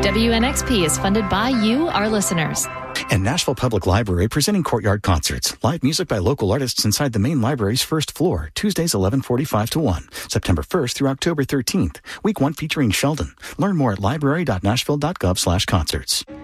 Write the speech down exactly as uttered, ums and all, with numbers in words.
W N X P is funded by you, our listeners. And Nashville Public Library presenting Courtyard Concerts. Live music by local artists inside the main library's first floor. Tuesdays eleven forty-five to one. September first through October thirteenth. Week one featuring Sheldon. Learn more at library dot nashville dot gov slash concerts.